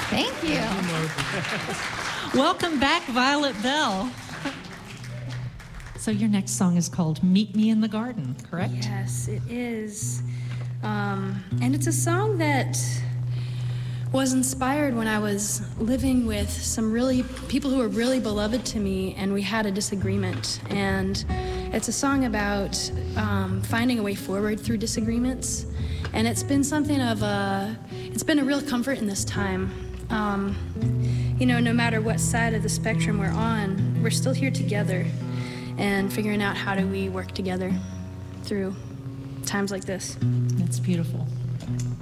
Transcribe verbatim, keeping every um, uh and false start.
Thank you. Welcome back, Violet Bell. So your next song is called Meet Me in the Garden, correct? Yes, it is. Um, and it's a song that was inspired when I was living with some really people who were really beloved to me, and we had a disagreement. And it's a song about um, finding a way forward through disagreements. And it's been something of a, it's been a real comfort in this time. Um, you know, no matter what side of the spectrum we're on, we're still here together and figuring out how do we work together through times like this. That's beautiful.